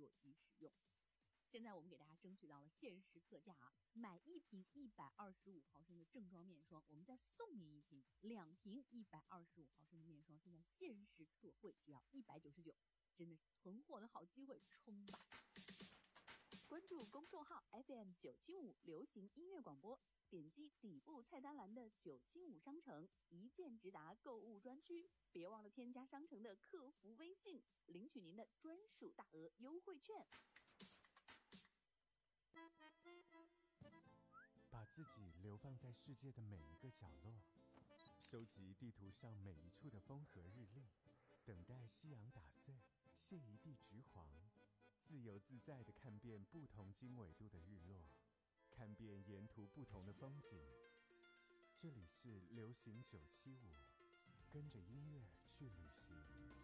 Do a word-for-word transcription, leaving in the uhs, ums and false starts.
座机使用。现在我们给大家争取到了限时特价啊，买一瓶一百二十五毫升的正装面霜，我们再送您一瓶两瓶一百二十五毫升的面霜，现在限时特惠只要一百九十九，真的是囤货的好机会，冲吧！关注公众号 F M 九七五流行音乐广播，点击底部菜单栏的九七五商城，一键直达购物专区，别忘了添加商城的客服微信，领取您的专属大额优惠券。 把自己流放在世界的每一个角落，收集地图上每一处的风和日丽，等待夕阳打碎，卸一地橘黄，自由自在地看遍不同经纬度的日落，看遍沿途不同的风景。这里是流行九七五，跟着音乐去旅行。